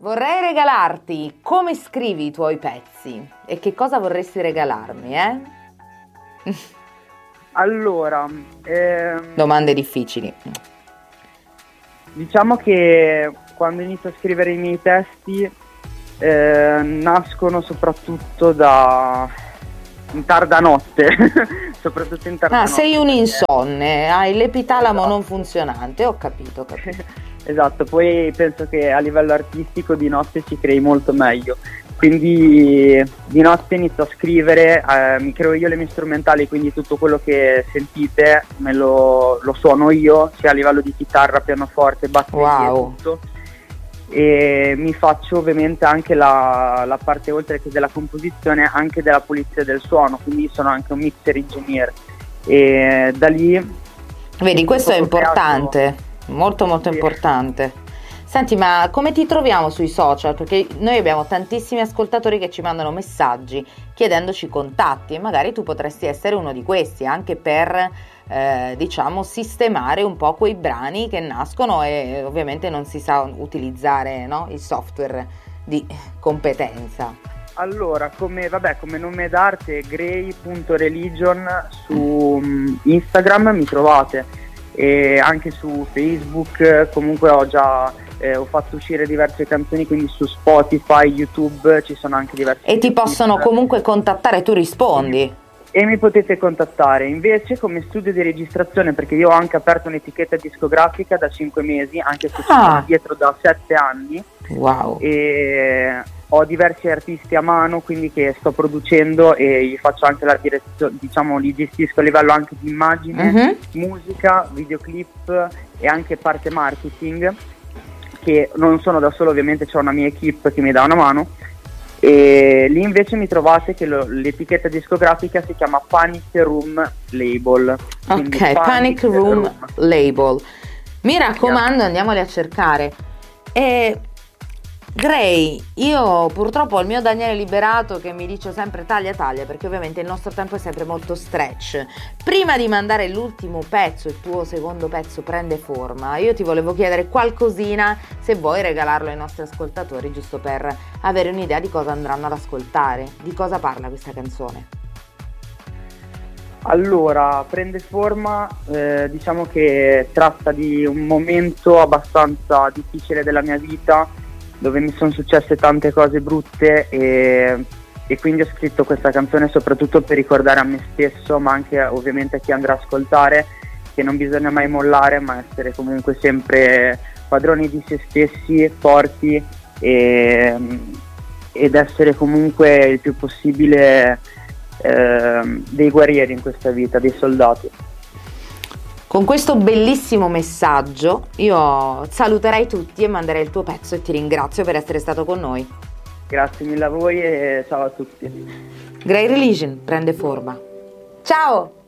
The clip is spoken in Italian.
Vorrei regalarti come scrivi i tuoi pezzi e che cosa vorresti regalarmi, Allora, Domande difficili. diciamo che quando inizio a scrivere i miei testi nascono soprattutto in tarda notte, soprattutto in tarda notte. Sei un insonne, hai l'epitalamo Esatto. non funzionante, ho capito. Esatto, poi penso che a livello artistico di notte si crei molto meglio, quindi di notte inizio a scrivere, mi creo io le mie strumentali, quindi tutto quello che sentite lo suono io, sia a livello di chitarra, pianoforte, batteria, tutto. E mi faccio ovviamente anche la parte, oltre che della composizione, anche della pulizia del suono, quindi sono anche un mixer engineer e da lì vedi, questo è importante, creato... molto Sì. importante. Senti, ma come ti troviamo sui social? Perché noi abbiamo tantissimi ascoltatori che ci mandano messaggi chiedendoci contatti e magari tu potresti essere uno di questi, anche per diciamo sistemare un po' quei brani che nascono e ovviamente non si sa utilizzare, no, il software di competenza. Allora, come nome d'arte grey.religion su Instagram mi trovate, e anche su Facebook. Comunque ho fatto uscire diverse canzoni, quindi su Spotify, YouTube ci sono anche diversi. E ti possono comunque contattare, tu rispondi? E mi potete contattare. Invece come studio di registrazione, perché io ho anche aperto un'etichetta discografica da 5 mesi, anche se sono dietro da 7 anni. Wow. E ho diversi artisti a mano, quindi che sto producendo e gli faccio anche la direzione, diciamo li gestisco a livello anche di immagine, musica, videoclip e anche parte marketing, che non sono da solo, ovviamente c'ho una mia equipe che mi dà una mano. E lì invece mi trovate che l'etichetta discografica si chiama Panic Room Label. Ok, Panic Room Label. Mi raccomando, andiamoli a cercare. Gray, io purtroppo ho il mio Daniele Liberato che mi dice sempre taglia, perché ovviamente il nostro tempo è sempre molto stretch. Prima di mandare l'ultimo pezzo, il tuo secondo pezzo prende forma, io ti volevo chiedere qualcosina, se vuoi regalarlo ai nostri ascoltatori, giusto per avere un'idea di cosa andranno ad ascoltare. Di cosa parla questa canzone? Allora, prende forma, diciamo che tratta di un momento abbastanza difficile della mia vita, dove mi sono successe tante cose brutte e quindi ho scritto questa canzone soprattutto per ricordare a me stesso, ma anche ovviamente a chi andrà a ascoltare, che non bisogna mai mollare, ma essere comunque sempre padroni di se stessi, forti ed essere comunque il più possibile dei guerrieri in questa vita, dei soldati. Con questo bellissimo messaggio io saluterei tutti e manderei il tuo pezzo e ti ringrazio per essere stato con noi. Grazie mille a voi e ciao a tutti. Grey Religion prende forma. Ciao!